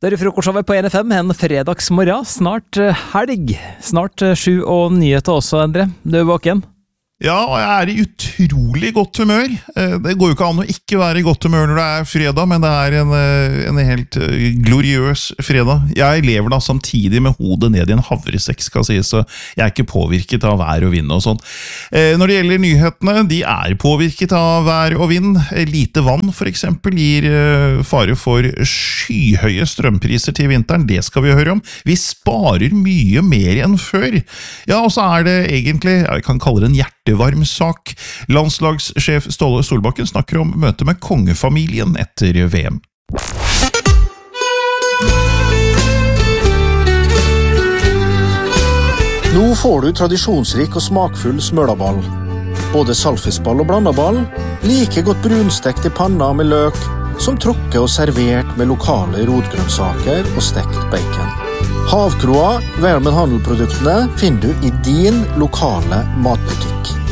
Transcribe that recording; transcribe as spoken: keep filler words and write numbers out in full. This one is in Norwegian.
Det er frokostshowet på N F M, en fredagsmorgen, snart helg, snart sju og nyheter også, Endre. Du er våken? Ja, og jeg er i utrolig godt humør. Det går jo ikke an å ikke være i godt humør når det er fredag, men det er en, en helt gloriøs fredag. Jeg lever da samtidig med hodet ned i en havresekk, skal sies, så jeg er ikke påvirket av vær og vind og sånn. Når det gjelder nyhetene, de er påvirket av vær og vind. Lite vann, for eksempel, gir fare for skyhøye strømpriser til vinteren. Det skal vi høre om. Vi sparer mye mer enn før. Ja, og så er det egentlig, jeg kan kalle det en hjerte varm sak. Landslagssjef Ståle Solbakken snakker om møte med kongefamilien etter V M. Nå får du tradisjonsrik og smakfull smølaball. Både salfisball og blandaball, like godt brunstekt i panna med løk, som trukket og servert med lokale rotgrønnsaker og stekt bacon. Havkroa, Velmen Handelproduktene, finner du i din lokale matbutikk.